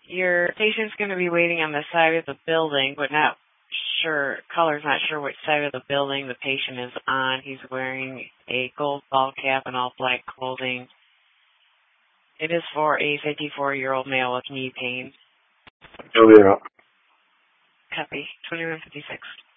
Your patient's going to be waiting on the side of the building, but not sure, caller's not sure which side of the building the patient is on. He's wearing a gold ball cap and all black clothing. It is for a 54-year-old male with knee pain. Oh, yeah. Copy. 2156.